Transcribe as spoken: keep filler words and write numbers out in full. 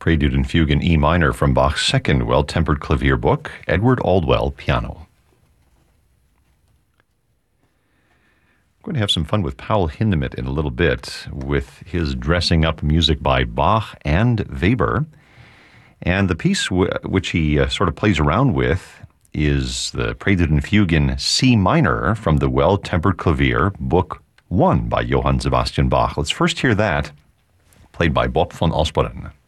Prelude and Fugue in E minor from Bach's second Well-Tempered Clavier book, Edward Aldwell, piano. I'm going to have some fun with Paul Hindemith in a little bit with his dressing up music by Bach and Weber. And the piece w- which he uh, sort of plays around with is the Prelude and Fugue in C minor from the Well-Tempered Clavier, Book one by Johann Sebastian Bach. Let's first hear that, played by Bob von Osperen.